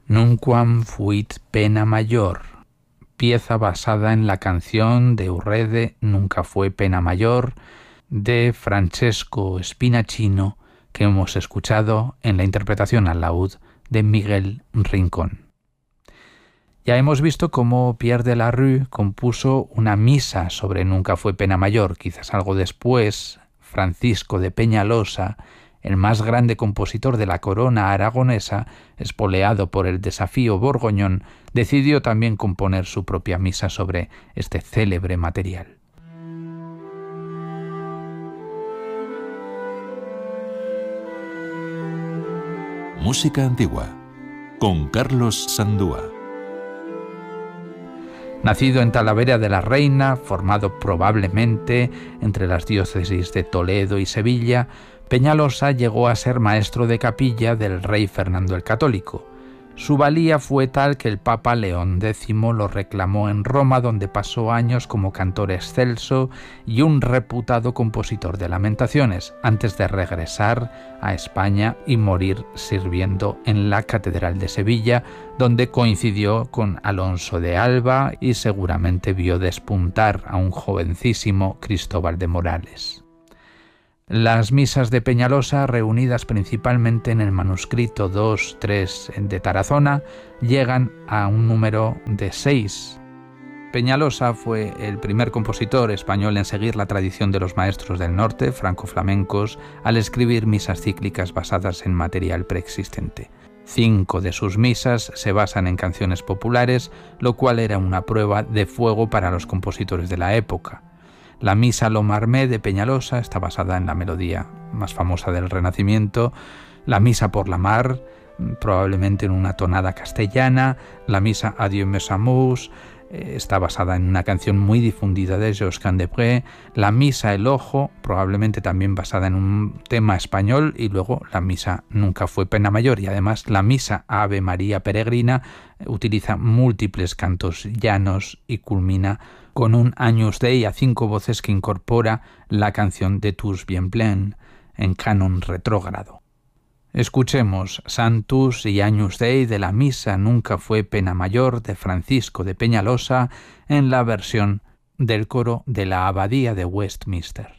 Nunquam fuit pena mayor, pieza basada en la canción de Urrede Nunca fue pena mayor, de Francesco Spinaccino, que hemos escuchado en la interpretación al laúd de Miguel Rincón. Ya hemos visto cómo Pierre de la Rue compuso una misa sobre Nunca fue pena mayor. Quizás algo después, Francisco de Peñalosa, el más grande compositor de la corona aragonesa, espoleado por el desafío borgoñón, decidió también componer su propia misa sobre este célebre material. Música antigua, con Carlos Sandúa. Nacido en Talavera de la Reina, formado probablemente entre las diócesis de Toledo y Sevilla, Peñalosa llegó a ser maestro de capilla del rey Fernando el Católico. Su valía fue tal que el Papa León X lo reclamó en Roma, donde pasó años como cantor excelso y un reputado compositor de lamentaciones, antes de regresar a España y morir sirviendo en la Catedral de Sevilla, donde coincidió con Alonso de Alba y seguramente vio despuntar a un jovencísimo Cristóbal de Morales. Las misas de Peñalosa, reunidas principalmente en el manuscrito 2-3 de Tarazona, llegan a un número de 6. Peñalosa fue el primer compositor español en seguir la tradición de los maestros del norte, franco-flamencos, al escribir misas cíclicas basadas en material preexistente. 5 de sus misas se basan en canciones populares, lo cual era una prueba de fuego para los compositores de la época. La misa Lomarmé de Peñalosa está basada en la melodía más famosa del Renacimiento, la misa por la mar, probablemente en una tonada castellana, la misa Adieu mes amours, está basada en una canción muy difundida de Josquin des Prez, la misa El Ojo, probablemente también basada en un tema español, y luego la misa Nunca fue pena mayor, y además la misa Ave María Peregrina utiliza múltiples cantos llanos y culmina con un Agnus Dei a 5 voces que incorpora la canción de Tous bien plein en canon retrógrado. Escuchemos Sanctus y Agnus Dei de la misa Nunca fue pena mayor de Francisco de Peñalosa en la versión del coro de la Abadía de Westminster.